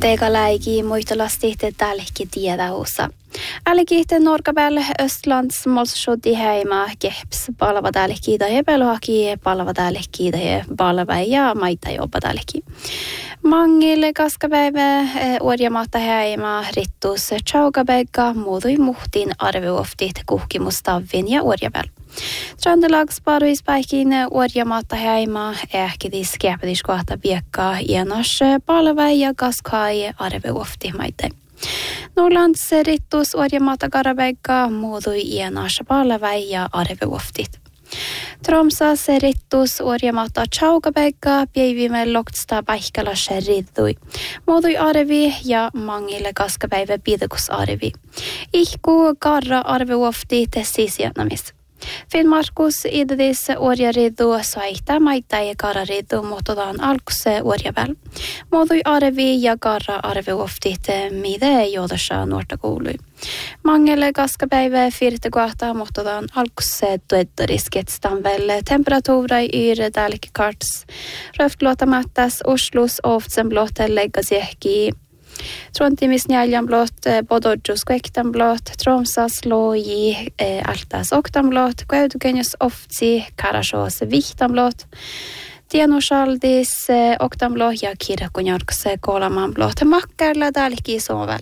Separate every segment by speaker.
Speaker 1: Tega läiki muistolasti tälläkin tiedahuussa. Älkihten Norkabel Östlands molsoddi heima keps palva tälläkin tai pelohaki palva tälläkin tai palva ja maita jopa tälläkin. Mangille kaskapäivä orjamatta heima rittus chaugabegga muutui muhtiin arveoftit kuhkimustavin ja orjabel. Trandelags paruispäikin orjamatta heima ehkidis kepädiskohta piekkaa ienas palva ja kaskai arveofti maite. Norlands rittus orjamatta karabegga muutui ienas palva ja arveoftit. Tromsas rittus orjamatta chaugabegga päivimme loktsta päihkälas riddui. Muutui arvi ja mangille kaskapäivä pidekus arvi. Ihku karra arveofti tessis jätnamis. Finn Markus idedis orjariddu saita maita ja karariddu muototaan alkuse orjaväl. Muutui arvi ja karra arveoftit mide joodassa nuorta kuului. Mangelle kaskapäivä firtekohta muototaan alkuse tuettarisketstan väl temperatuura yr tälkikarts. Röftluotamattas Oslus oftsenblått läggasjähki. Trontimis näljanblått, bododjus kuektanblått, Tromsas loji altas oktanblått, kueutukenjus oftsi karasjos vihtanblått, Tienoshaldis oktanblått ja kirjakunjarks kolamanblått. Makkarla tälki sovel.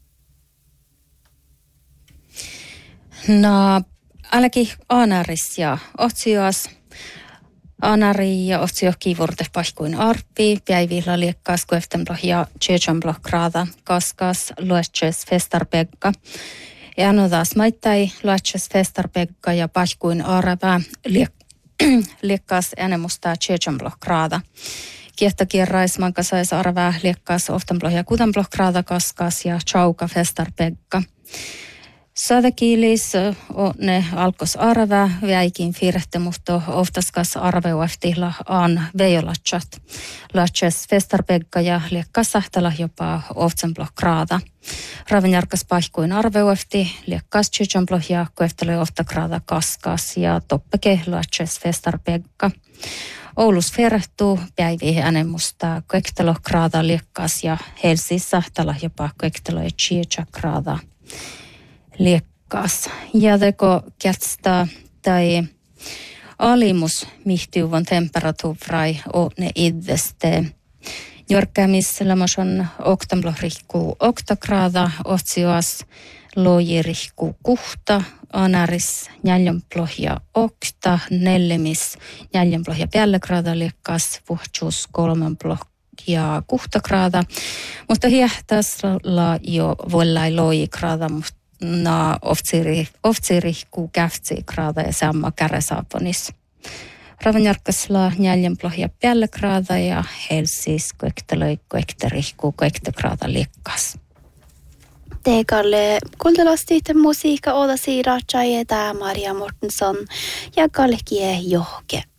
Speaker 2: No, ainakin Anaris ja Otsios. Anari ja otsio kiivurte paikkuin arpi, päivillä liekkaas kueftenbloh ja tjejanbloh kraada, kaskas luetses festarbegga. Ja anodas maittai luetses festarbegga ja paikkuin arvä liekkaas enemusta tjejanbloh kraada. Kiehtakierrais mankasais arvä liekkaas oftenbloh ja kutenbloh kraada kaskas ja chauka festarbegga. Saadakiilis ne alkos arve, väikin firte, mutta oftaskas arveuaftilla on veiolatsat. Latses festarbegga ja liekkas sahtala jopa oftsenbloh kraada. Ravenjarkas paikkuin arveuafti, liekkas tjejambloh ja kueftelu oftakraada kaskas ja toppeke latses festarbegga. Oulus ferehtuu päivi enemusta kuektelo kraada liekkas ja Helsis sahtala jopa kuektelo ja tjejakraada. Liekkaas. Ja teko kätstä tai alimus mihtiuvon temperatuurai on ne idveste. Jorkkäämislämos on oktanblohrihku oktakraada, otsioas lojirihku kuhta, anaris näljanbloh ja okta, nellemis näljanbloh ja päällekraada liekkaas, vuhtsuus kolmanbloh ja kuhtakraada. Mutta hiehtäsellä jo voillai lojikraada, mutta na oftsiri ku käftsi kraada ja samma käresaaponis. Ravenjarkasla näljanbloh ja päällekraada ja Helsis kuekteloi kuekterihku kuektekraada liekkas.
Speaker 1: Tegalle kultalasti musiikka odasi ratsai ja Maria Mortensson ja kalkie johke.